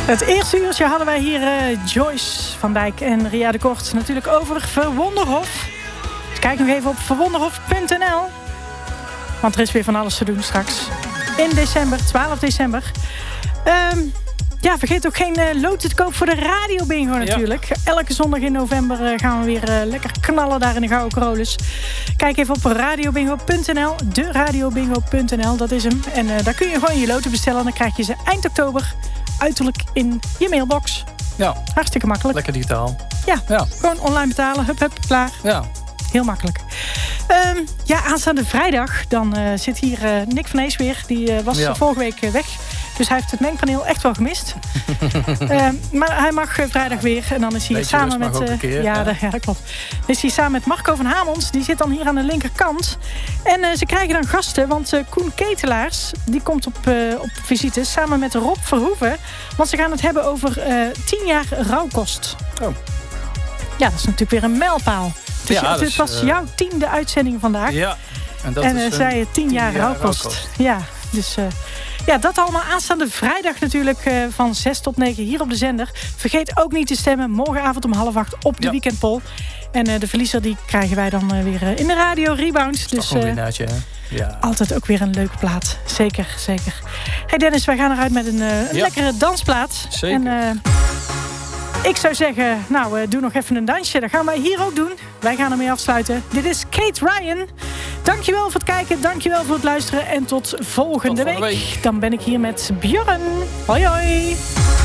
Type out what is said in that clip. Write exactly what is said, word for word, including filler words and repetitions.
Het eerste uurtje hadden wij hier uh, Joyce van Dijk en Ria de Kort. Natuurlijk over Verwonderhof. Dus kijk nog even op verwonderhof punt n l. Want er is weer van alles te doen straks. In december, twaalf december. Um, ja, vergeet ook geen uh, loten te koop voor de Radio Bingo natuurlijk. Ja. Elke zondag in november uh, gaan we weer uh, lekker knallen daar in de Gouden Carolus. Kijk even op radiobingo punt n l. de radiobingo punt n l, dat is hem. En uh, daar kun je gewoon je loten bestellen. Dan krijg je ze eind oktober uiterlijk in je mailbox. Ja. Hartstikke makkelijk. Lekker digitaal. Ja, ja. Gewoon online betalen. Hup, hup, klaar. Ja. Heel makkelijk. Um, ja, aanstaande vrijdag dan uh, zit hier uh, Nick van Ees weer. Die uh, was ja. vorige week uh, weg. Dus hij heeft het mengpaneel echt wel gemist. uh, maar hij mag uh, vrijdag weer. En dan is hij Beetje samen met... Uh, keer, ja, ja. De, ja, dat klopt. Dan is hij samen met Marco van Hamons. Die zit dan hier aan de linkerkant. En uh, ze krijgen dan gasten. Want uh, Koen Ketelaars, die komt op, uh, op visite. Samen met Rob Verhoeven. Want ze gaan het hebben over uh, tien jaar rauwkost. Oh. Ja, dat is natuurlijk weer een mijlpaal. Dus ja, het dus, was uh, jouw tiende uitzending vandaag. Ja. En, dat en is uh, zij het tien, tien jaar, jaar rauwkost. rauwkost. Ja, dus... Uh, Ja, dat allemaal aanstaande vrijdag natuurlijk uh, van zes tot negen hier op de zender. Vergeet ook niet te stemmen morgenavond om half acht op de ja. weekendpoll. En uh, de verliezer die krijgen wij dan uh, weer uh, in de radio Rebound. Dus uh, winnaartje, ja. altijd ook weer een leuke plaat. Zeker, zeker. Hey Dennis, wij gaan eruit met een, uh, een ja. lekkere dansplaat. Zeker. En, uh, ik zou zeggen, nou, uh, doe nog even een dansje. Dat gaan wij hier ook doen. Wij gaan ermee afsluiten. Dit is Kate Ryan. Dankjewel voor het kijken, dankjewel voor het luisteren. En tot volgende, tot volgende week. week. Dan ben ik hier met Björn. Hoi hoi.